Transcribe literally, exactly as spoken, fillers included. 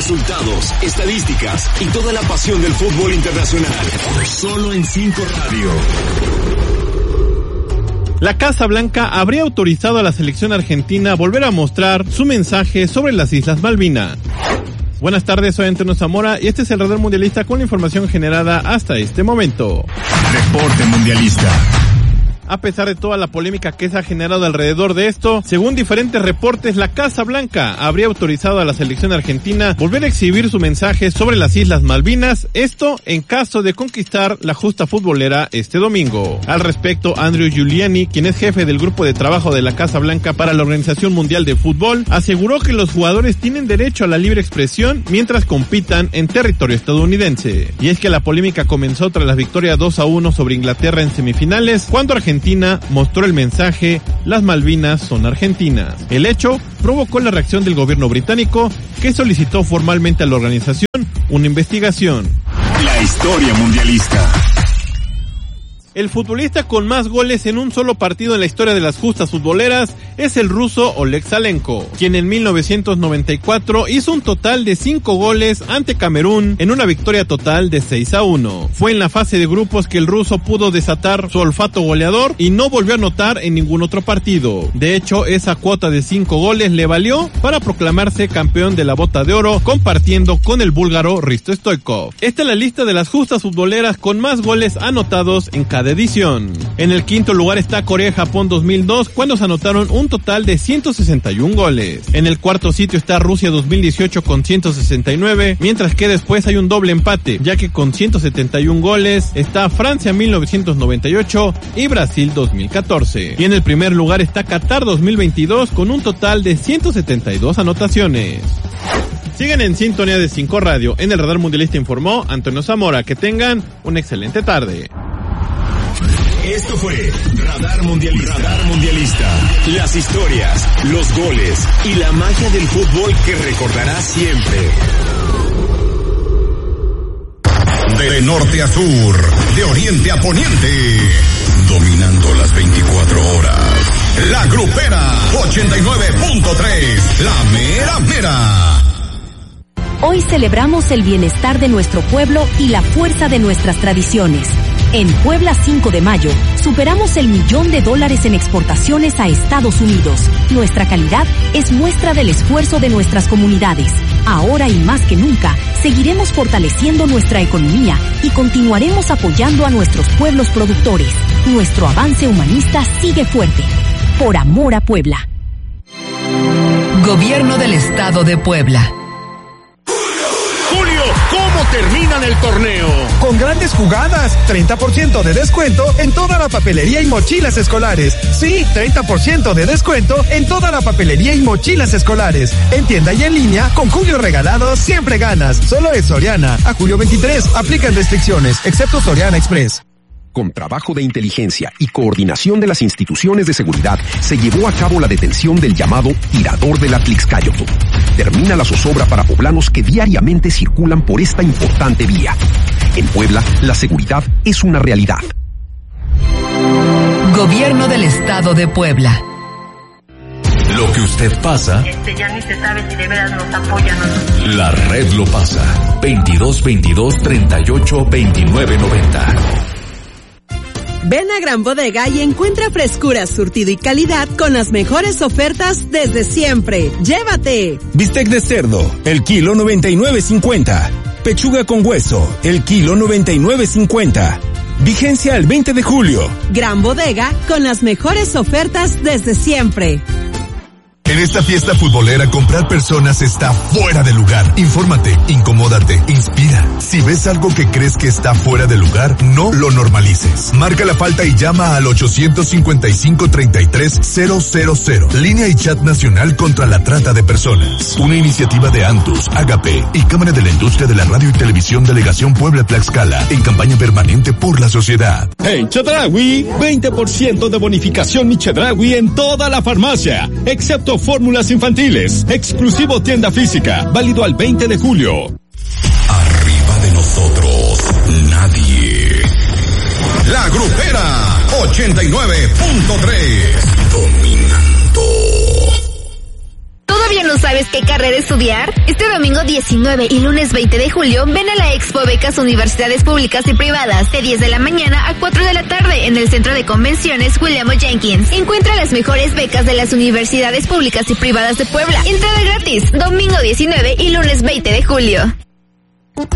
Resultados, estadísticas y toda la pasión del fútbol internacional. Solo en Cinco Radio. La Casa Blanca habría autorizado a la selección argentina a volver a mostrar su mensaje sobre las Islas Malvinas. Buenas tardes, soy Antonio Zamora y este es el Radar Mundialista con la información generada hasta este momento. Reporte Mundialista. A pesar de toda la polémica que se ha generado alrededor de esto, según diferentes reportes, la Casa Blanca habría autorizado a la selección argentina volver a exhibir su mensaje sobre las Islas Malvinas, esto en caso de conquistar la justa futbolera este domingo. Al respecto, Andrew Giuliani, quien es jefe del grupo de trabajo de la Casa Blanca para la Organización Mundial de Fútbol, aseguró que los jugadores tienen derecho a la libre expresión mientras compitan en territorio estadounidense. Y es que la polémica comenzó tras la victoria dos a uno sobre Inglaterra en semifinales, cuando Argentina Argentina mostró el mensaje "Las Malvinas son argentinas". El hecho provocó la reacción del gobierno británico, que solicitó formalmente a la organización una investigación. La historia mundialista. El futbolista con más goles en un solo partido en la historia de las justas futboleras es el ruso Oleg Salenko, quien en mil novecientos noventa y cuatro hizo un total de cinco goles ante Camerún en una victoria total de seis a uno. Fue en la fase de grupos que el ruso pudo desatar su olfato goleador y no volvió a anotar en ningún otro partido. De hecho, esa cuota de cinco goles le valió para proclamarse campeón de la Bota de Oro, compartiendo con el búlgaro Risto Stoichkov. Esta es la lista de las justas futboleras con más goles anotados en cada edición. En el quinto lugar está Corea-Japón dos mil dos, cuando se anotaron un total de ciento sesenta y uno goles. En el cuarto sitio está Rusia dos mil dieciocho con ciento sesenta y nueve, mientras que después hay un doble empate, ya que con ciento setenta y uno goles está Francia mil novecientos noventa y ocho y Brasil dos mil catorce. Y en el primer lugar está Qatar dos mil veintidós con un total de ciento setenta y dos anotaciones. Siguen en sintonía de Cinco Radio. En el Radar Mundialista informó Antonio Zamora. Que tengan una excelente tarde. Esto fue Radar Mundialista. Radar Mundialista. Las historias, los goles y la magia del fútbol que recordarás siempre. De norte a sur, de oriente a poniente, dominando las veinticuatro horas. La Grupera ochenta y nueve punto tres, la mera mera. Hoy celebramos el bienestar de nuestro pueblo y la fuerza de nuestras tradiciones. En Puebla cinco de mayo, superamos el millón de dólares en exportaciones a Estados Unidos. Nuestra calidad es muestra del esfuerzo de nuestras comunidades. Ahora y más que nunca, seguiremos fortaleciendo nuestra economía y continuaremos apoyando a nuestros pueblos productores. Nuestro avance humanista sigue fuerte. Por amor a Puebla. Gobierno del Estado de Puebla. ¿Cómo terminan el torneo? Con grandes jugadas, treinta por ciento de descuento en toda la papelería y mochilas escolares. Sí, treinta por ciento de descuento en toda la papelería y mochilas escolares. En tienda y en línea, con Julio Regalado siempre ganas. Solo es Soriana. A julio veintitrés, aplican restricciones, excepto Soriana Express. Con trabajo de inteligencia y coordinación de las instituciones de seguridad, se llevó a cabo la detención del llamado tirador de la Tlixcayoto. Termina la zozobra para poblanos que diariamente circulan por esta importante vía. En Puebla, la seguridad es una realidad. Gobierno del Estado de Puebla. Lo que usted pasa, Este ya ni se sabe si de veras nos apoyan o no. la red lo pasa. veintidós veintidós treinta y ocho veintinueve noventa. Ven a Gran Bodega y encuentra frescura, surtido y calidad con las mejores ofertas desde siempre. ¡Llévate! Bistec de cerdo, el kilo noventa y nueve cincuenta. Pechuga con hueso, el kilo noventa y nueve cincuenta. Vigencia el veinte de julio. Gran Bodega con las mejores ofertas desde siempre. En esta fiesta futbolera, comprar personas está fuera de lugar. Infórmate, incomódate, inspira. Si ves algo que crees que está fuera de lugar, no lo normalices. Marca la falta y llama al ochocientos cincuenta y cinco treinta y tres cero cero cero. Línea y chat nacional contra la trata de personas. Una iniciativa de Antus, Agape y Cámara de la Industria de la Radio y Televisión Delegación Puebla-Tlaxcala, en campaña permanente por la sociedad. En Chedraui, veinte por ciento de bonificación y Chedraui en toda la farmacia, excepto fórmulas infantiles. Exclusivo tienda física, válido al veinte de julio. Arriba de nosotros, nadie. La Grupera ochenta y nueve punto tres. Dominando. ¿Todavía no sabes qué carrera estudiar? Este domingo diecinueve y lunes veinte de julio ven a la Expo Becas Universidades Públicas y Privadas de diez de la mañana a cuatro de la tarde en el Centro de Convenciones William O. Jenkins. Encuentra las mejores becas de las universidades públicas y privadas de Puebla. Entrada gratis, domingo diecinueve y lunes veinte de julio.